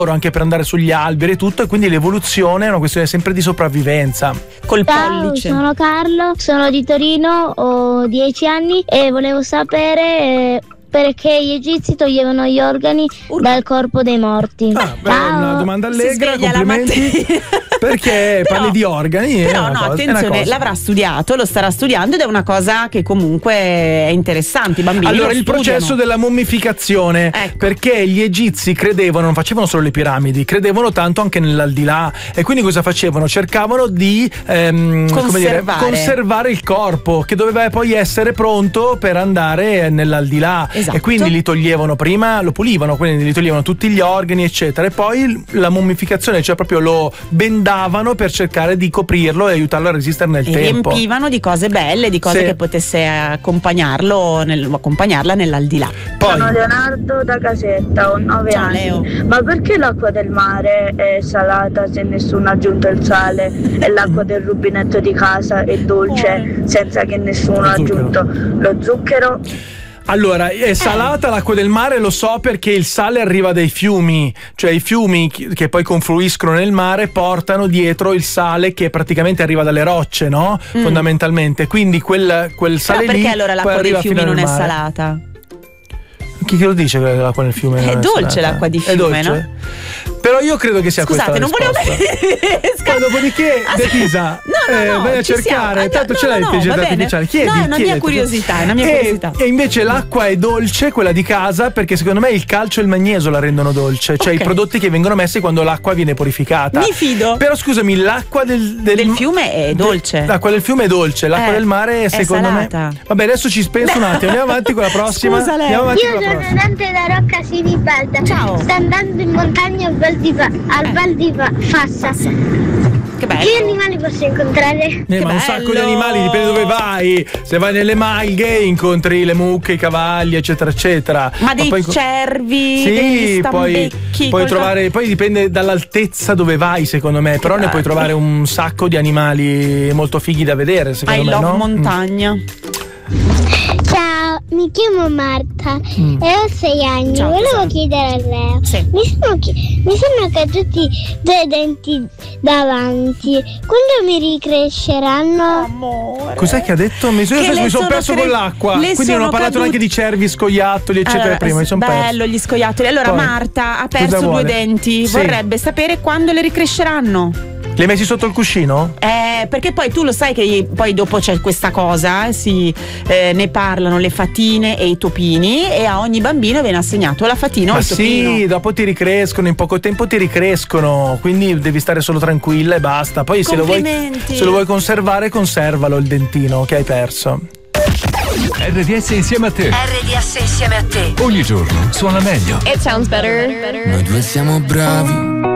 anche per andare sugli alberi e tutto, e quindi l'evoluzione è una questione sempre di sopravvivenza. Col Ciao, pollice. sono Carlo, sono di Torino, ho 10 anni e volevo sapere perché gli egizi toglievano gli organi dal corpo dei morti. Una domanda allegra, sveglia la complimenti. Perché Però- parli di organi? Però no, attenzione, l'avrà studiato, lo starà studiando ed è una cosa che comunque è interessante. I bambini Allora, lo il studiano. processo della mummificazione, Ecco. perché gli egizi credevano, non facevano solo le piramidi, credevano tanto anche nell'aldilà, e quindi cosa facevano? Cercavano di conservare il corpo, che doveva poi essere pronto per andare nell'aldilà. Esatto. E quindi li toglievano prima, lo pulivano, quindi li toglievano tutti gli organi eccetera, e poi la mummificazione, cioè proprio lo bendavano per cercare di coprirlo e aiutarlo a resistere nel E tempo. riempivano di cose belle, di cose Sì. che potesse accompagnarla nell'aldilà. Poi Sono Leonardo da Casetta, ho 9 Ciao, anni. Leo. Ma perché l'acqua del mare è salata se nessuno ha aggiunto il sale e l'acqua del rubinetto di casa è dolce senza che nessuno ha aggiunto lo zucchero? Allora, è salata l'acqua del mare, lo so, perché il sale arriva dai fiumi, cioè i fiumi che poi confluiscono nel mare portano dietro il sale che praticamente arriva dalle rocce, no? Fondamentalmente, quindi quel sale Però lì perché allora poi l'acqua dei arriva fiumi fino non al è mare. salata? Chi che lo dice che l'acqua nel fiume È non dolce salata? l'acqua di È fiume, dolce? Però io credo che sia Scusate, non questa la volevo risposta. Poi dopodiché, Decisa, No, vai a ci siamo. cercare, tanto ce l'hai no, l'intelligenza va bene. artificiale. Chiedi, No, è una mia chiedi. curiosità, è una mia curiosità. E invece l'acqua è dolce, quella di casa, perché secondo me il calcio e il magnesio la rendono dolce, cioè Ok. i prodotti che vengono messi quando l'acqua viene purificata. Mi fido. Però scusami, l'acqua del fiume è dolce. L'acqua del fiume è dolce, l'acqua del mare è secondo salata. me. Vabbè, adesso ci penso un attimo, andiamo avanti con la prossima. Scusa, Leo. Andiamo avanti Io con la sono prossima. Dante da Rocca Sinibalda. Ciao. Sta andando in montagna al Val di Fassa. Che bello. Che animali posso incontrare? Ma un bello. sacco di animali, dipende dove vai. Se vai nelle malghe incontri le mucche, i cavalli, eccetera, eccetera. Ma dei poi cervi, degli sì, poi stambecchi, puoi cosa- trovare, poi dipende dall'altezza dove vai, secondo me. Però ne puoi trovare un sacco di animali molto fighi da vedere, secondo I me, love no? montagna. Ciao, mi chiamo Marta e ho 6 anni. Ciao, Volevo tesoro. chiedere a Leo. Sì. Mi sono caduti 2 denti davanti. Quando mi ricresceranno? Amore. Cos'è che ha detto? Mi sono le sono perso con l'acqua. le Quindi non ho sono parlato caduti- neanche di cervi, scoiattoli, eccetera. Allora, prima mi sono perso. bello gli scoiattoli. Allora Poi, Marta ha cosa perso 2 vuole? denti. Sì. Vorrebbe sapere quando le ricresceranno. Li hai messi sotto il cuscino? Perché poi tu lo sai che poi dopo c'è questa cosa, ne parlano le fatine e i topini, e a ogni bambino viene assegnato la fatina o Ma il topino. sì, dopo ti ricrescono, in poco tempo ti ricrescono, quindi devi stare solo tranquilla e basta. Poi se lo vuoi conservare, conservalo il dentino che hai perso. RDS insieme a te. RDS insieme a te. Ogni giorno suona meglio. It sounds better. Noi due siamo bravi